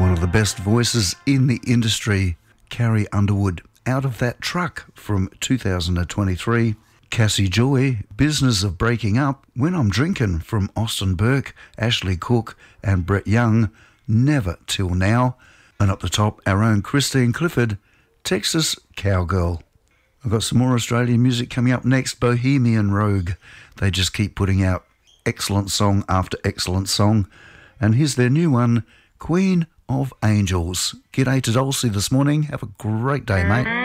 One of the best voices in the industry, Carrie Underwood, Out of That Truck from 2023. Cassie Joy, Business of Breaking Up, When I'm Drinking from Austin Burke, Ashley Cook and Brett Young, Never Till Now. And up the top, our own Christine Clifford, Texas Cowgirl. I've got some more Australian music coming up next, Bohemian Rogue. They just keep putting out excellent song after excellent song. And here's their new one, Queen of Angels. G'day to Dulcie this morning. Have a great day, mate.